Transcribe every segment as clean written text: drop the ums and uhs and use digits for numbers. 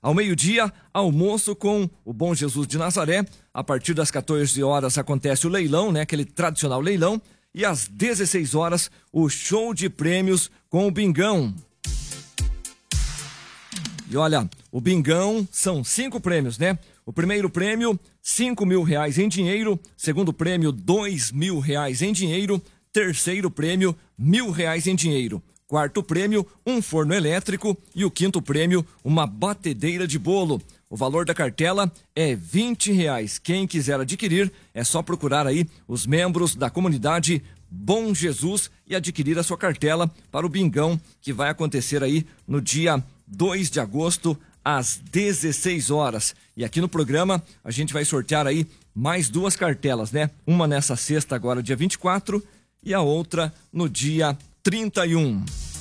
Ao meio-dia, almoço com o Bom Jesus de Nazaré. A partir das 14 horas acontece o leilão, né? Aquele tradicional leilão. E às 16 horas, o show de prêmios com o Bingão. E olha, o Bingão são 5 prêmios, né? O primeiro prêmio, R$5.000 em dinheiro. Segundo prêmio, R$2.000 em dinheiro. Terceiro prêmio, R$1.000 em dinheiro. Quarto prêmio, um forno elétrico. E o quinto prêmio, uma batedeira de bolo. O valor da cartela é R$20. Quem quiser adquirir, é só procurar aí os membros da comunidade Bom Jesus e adquirir a sua cartela para o Bingão, que vai acontecer aí no dia 2 de agosto, às 16 horas. E aqui no programa, a gente vai sortear aí mais 2 cartelas, né? Uma nessa sexta agora, dia 24, e a outra no dia 31.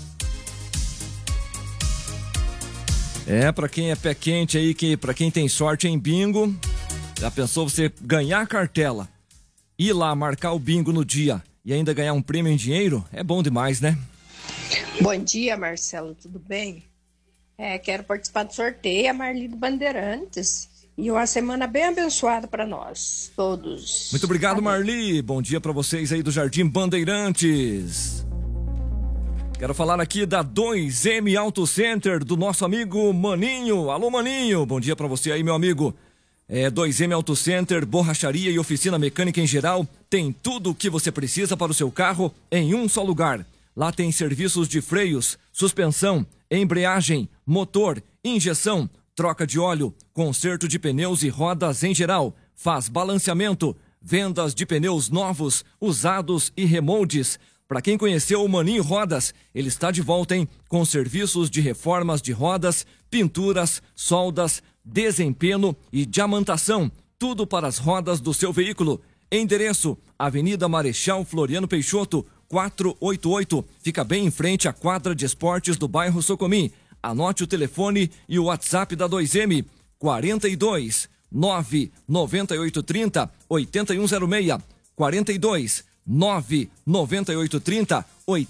Para quem é pé quente aí, para quem tem sorte em bingo, já pensou você ganhar a cartela, ir lá marcar o bingo no dia e ainda ganhar um prêmio em dinheiro? É bom demais, né? Bom dia, Marcelo, tudo bem? Quero participar do sorteio, a Marli do Bandeirantes. E uma semana bem abençoada para nós, todos. Muito obrigado, Marli. Bom dia para vocês aí do Jardim Bandeirantes. Quero falar aqui da 2M Auto Center, do nosso amigo Maninho. Alô, Maninho, bom dia para você aí, meu amigo. 2M Auto Center, borracharia e oficina mecânica em geral. Tem tudo o que você precisa para o seu carro em um só lugar. Lá tem serviços de freios, suspensão, embreagem, motor, injeção, troca de óleo, conserto de pneus e rodas em geral. Faz balanceamento, vendas de pneus novos, usados e remoldes. Para quem conheceu o Maninho Rodas, ele está de volta, hein? Com serviços de reformas de rodas, pinturas, soldas, desempenho e diamantação. Tudo para as rodas do seu veículo. Endereço: Avenida Marechal Floriano Peixoto, 488. Fica bem em frente à quadra de esportes do bairro Socomim. Anote o telefone e o WhatsApp da 2M: 42 99830 8106. 42 99830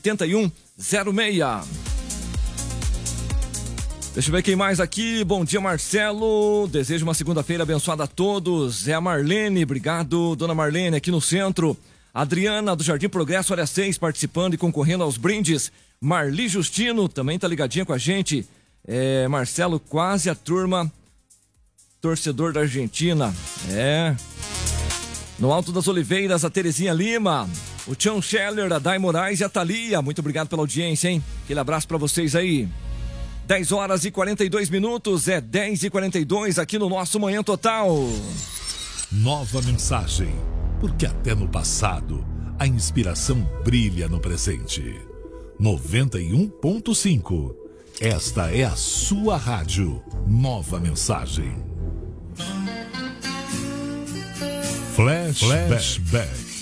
8106. Deixa eu ver quem mais aqui. Bom dia, Marcelo. Desejo uma segunda-feira abençoada a todos. É a Marlene. Obrigado, dona Marlene, aqui no centro. Adriana, do Jardim Progresso, área 6, participando e concorrendo aos brindes. Marli Justino também tá ligadinha com a gente. Marcelo, quase a turma torcedor da Argentina. No Alto das Oliveiras, a Terezinha Lima, o Tião Scheller, a Dai Moraes e a Thalia. Muito obrigado pela audiência, hein? Aquele abraço pra vocês aí. 10 horas e 42 minutos, 10h42 aqui no nosso Manhã Total. Nova mensagem, porque até no passado a inspiração brilha no presente. 91.5. Esta é a sua rádio. Nova mensagem. Flashback.